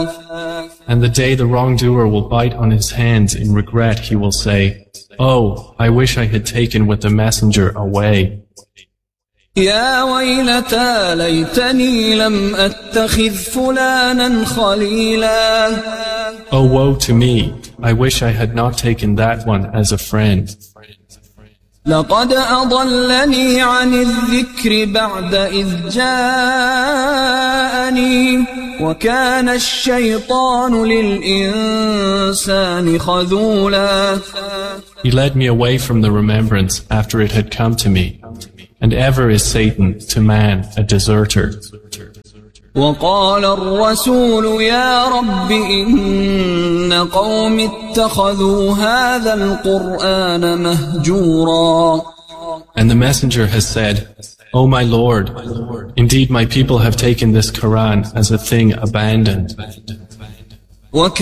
And the day the wrongdoer will bite on his hands in regret, he will say, "Oh, I wish I had taken with the messenger away. يا ويلتى ليتني لم أتخذ فلانا خليلا. Oh, woe to me! I wish I had not taken that one as a friend. لقد أضلني عن الذكر بعد إذ جاءني وكان الشيطان للإنسان خذولا. He led me away from the remembrance after it had come to me, and ever is Satan to man a deserter. وقال الرسول يا رب إن قوم اتخذوا هذا القرآن مهجورا. And the messenger has said, "O my Lord, indeed my people have taken this Quran as a thing abandoned."